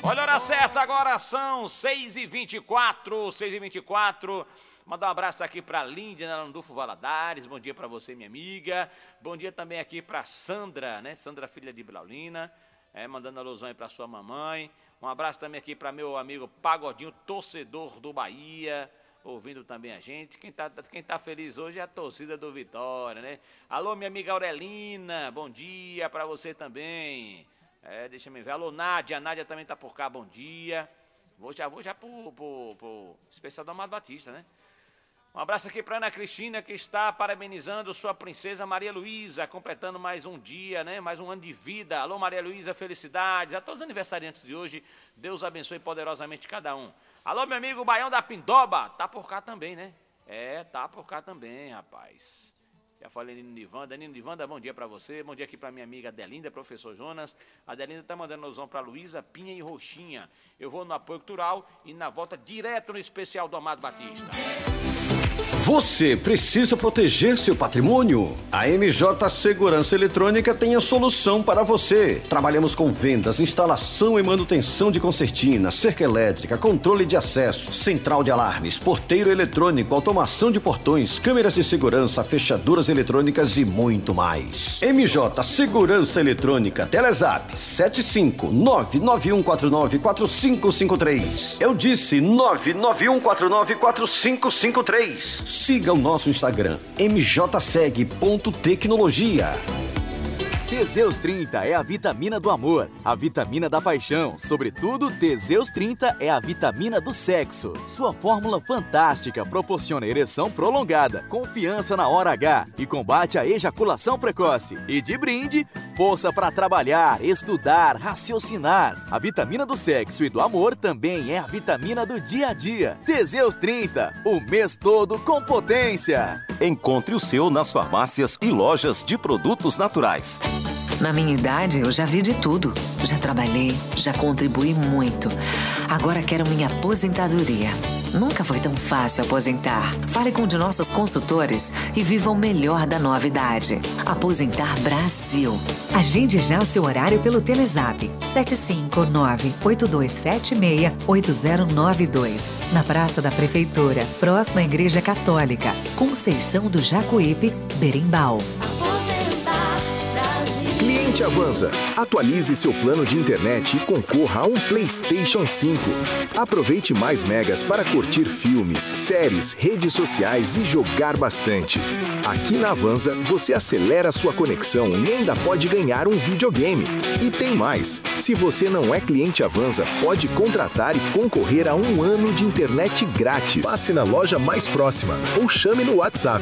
Olha a hora certa, agora são 6h24, 6h24. Mandar um abraço aqui para Lindy, na Landulfo Valadares. Bom dia para você, minha amiga. Bom dia também aqui para Sandra, né? Sandra, filha de Blaulina. Mandando alusão aí para sua mamãe. Um abraço também aqui para meu amigo Pagodinho, torcedor do Bahia, ouvindo também a gente. Quem tá feliz hoje é a torcida do Vitória, né? Alô, minha amiga Aurelina, bom dia para você também. Deixa eu ver. Alô, Nádia. A Nádia também tá por cá, bom dia. Vou já pro especial do Amado Batista, né? Um abraço aqui para Ana Cristina, que está parabenizando sua princesa Maria Luísa, completando mais um dia, né? Mais um ano de vida. Alô, Maria Luísa, felicidades. A todos os aniversariantes de hoje, Deus abençoe poderosamente cada um. Alô, meu amigo Baião da Pindoba, tá por cá também, né? Tá por cá também, rapaz. Já falei Nino Nivanda. Nino Nivanda, bom dia para você. Bom dia aqui para minha amiga Adelinda, professor Jonas. A Adelinda está mandando alusão para Luísa, Pinha e Roxinha. Eu vou no apoio cultural e na volta direto no especial do Amado Batista. Você precisa proteger seu patrimônio? A MJ Segurança Eletrônica tem a solução para você. Trabalhamos com vendas, instalação e manutenção de concertina, cerca elétrica, controle de acesso, central de alarmes, porteiro eletrônico, automação de portões, câmeras de segurança, fechaduras eletrônicas e muito mais. MJ Segurança Eletrônica, Telezap 75991494553. Eu disse 991494553. Siga o nosso Instagram, mjseg.tecnologia. Teseus 30 é a vitamina do amor, a vitamina da paixão. Sobretudo, Teseus 30 é a vitamina do sexo. Sua fórmula fantástica proporciona ereção prolongada, confiança na hora H e combate a ejaculação precoce. E de brinde, força para trabalhar, estudar, raciocinar. A vitamina do sexo e do amor também é a vitamina do dia a dia. Teseus 30, o mês todo com potência. Encontre o seu nas farmácias e lojas de produtos naturais. Na minha idade, eu já vi de tudo. Já trabalhei, já contribuí muito. Agora quero minha aposentadoria. Nunca foi tão fácil aposentar. Fale com um de nossos consultores e viva o melhor da nova idade. Aposentar Brasil. Agende já o seu horário pelo Telezap 759-8276-8092. Na Praça da Prefeitura, próxima à Igreja Católica, Conceição do Jacuípe, Berimbau. Cliente Avanza, atualize seu plano de internet e concorra a um PlayStation 5. Aproveite mais megas para curtir filmes, séries, redes sociais e jogar bastante. Aqui na Avanza, você acelera sua conexão e ainda pode ganhar um videogame. E tem mais, se você não é cliente Avanza, pode contratar e concorrer a um ano de internet grátis. Passe na loja mais próxima ou chame no WhatsApp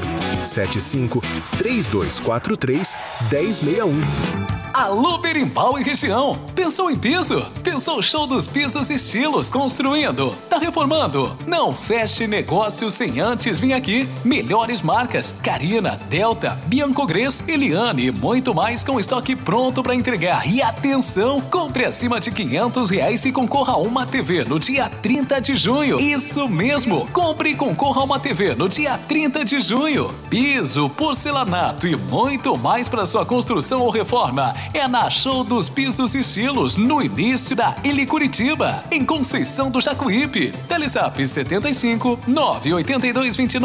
75-3243-1061. Alô, Berimbau e região! Pensou em piso? Pensou show dos pisos estilos construindo? Tá reformando? Não feche negócio sem antes vir aqui. Melhores marcas: Carina, Delta, Biancogres, Eliane e muito mais com estoque pronto para entregar. E atenção! Compre acima de R$500 e concorra a uma TV no dia 30 de junho. Isso mesmo! Compre e concorra a uma TV no dia 30 de junho. Piso, porcelanato e muito mais para sua construção ou reforma. É na Show dos Pisos Estilos, no início da Ili Curitiba, em Conceição do Jacuípe. Telezap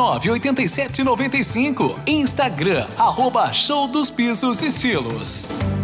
75-98229-8795. Instagram, @Show dos Pisos Estilos.